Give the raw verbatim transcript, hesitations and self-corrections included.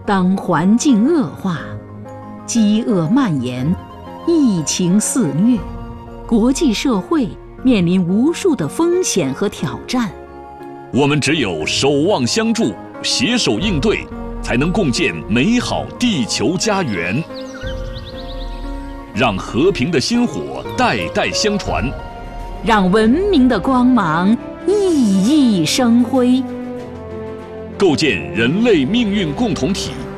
当环境恶化，饥饿蔓延，疫情肆虐，国际社会面临无数的风险和挑战。 我们只有守望相助，携手应对，才能共建美好地球家园。让和平的薪火代代相传， 让文明的光芒熠熠生辉， 构建人类命运共同体。